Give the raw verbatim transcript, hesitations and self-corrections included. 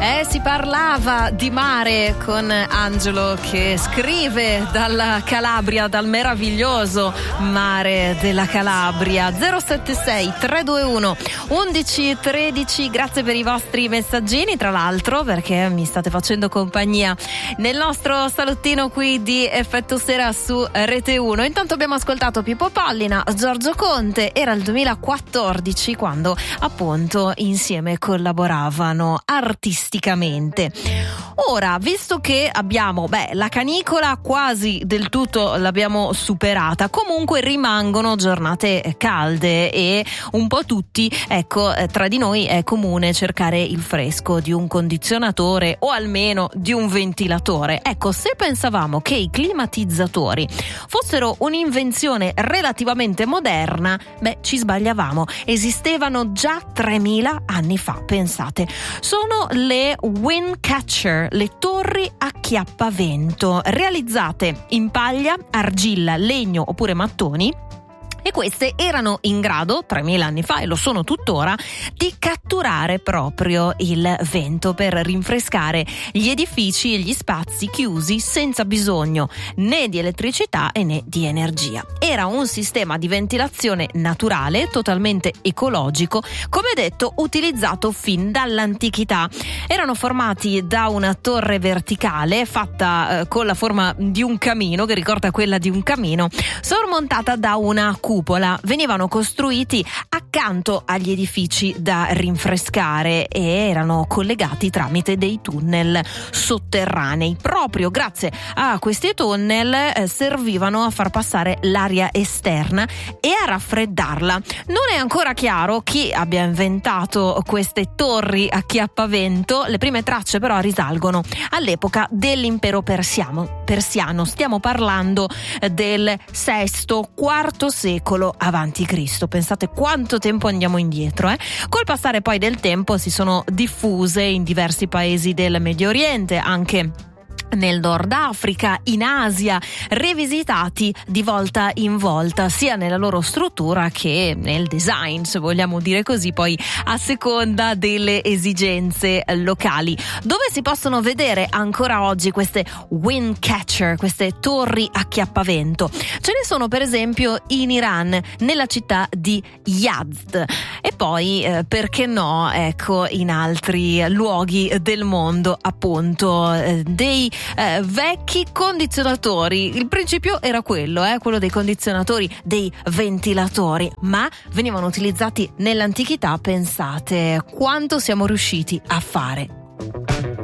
Eh, si parlava di mare con Angelo che scrive dalla Calabria, dal meraviglioso mare della Calabria. Zero sette sei tre due uno undici tredici. Grazie per i vostri messaggini, tra l'altro, perché mi state facendo compagnia nel nostro salottino qui di Effetto Sera su Rete uno. Intanto abbiamo ascoltato Pippo Pollina, Giorgio Conte. Era il duemilaquattordici quando appunto insieme collaboravano artisticamente. Ora, visto che abbiamo beh la canicola quasi del tutto l'abbiamo superata, comunque rimangono giornate calde e un po' tutti, ecco, tra di noi è comune cercare il fresco di un condizionatore o almeno di un ventilatore. Ecco, se pensavamo che i climatizzatori fossero un'invenzione relativamente moderna, beh, ci sbagliavamo. Esistevano già tremila anni fa, pensate. Sono le wind catcher, le torri acchiappavento, realizzate in paglia, argilla, legno oppure mattoni. E queste erano in grado, tremila anni fa, e lo sono tuttora, di catturare proprio il vento per rinfrescare gli edifici e gli spazi chiusi senza bisogno né di elettricità e né di energia. Era un sistema di ventilazione naturale, totalmente ecologico, come detto, utilizzato fin dall'antichità. Erano formati da una torre verticale fatta eh, con la forma di un camino, che ricorda quella di un camino, sormontata da una cupola. Venivano costruiti accanto agli edifici da rinfrescare e erano collegati tramite dei tunnel sotterranei. Proprio grazie a questi tunnel eh, servivano a far passare l'aria esterna e a raffreddarla. Non è ancora chiaro chi abbia inventato queste torri acchiappavento. Le prime tracce però risalgono all'epoca dell'impero persiano. persiano. Stiamo parlando del sesto quarto secolo avanti Cristo. Pensate quanto tempo andiamo indietro, eh? Col passare poi del tempo si sono diffuse in diversi paesi del Medio Oriente, anche nel Nord Africa, in Asia, rivisitati di volta in volta, sia nella loro struttura che nel design, se vogliamo dire così, poi a seconda delle esigenze locali. Dove si possono vedere ancora oggi queste wind catcher, queste torri acchiappavento? Ce ne sono per esempio in Iran, nella città di Yazd, e poi eh, perché no, ecco, in altri luoghi del mondo, appunto, eh, dei Eh, vecchi condizionatori. Il principio era quello, eh, quello dei condizionatori, dei ventilatori, ma venivano utilizzati nell'antichità. Pensate quanto siamo riusciti a fare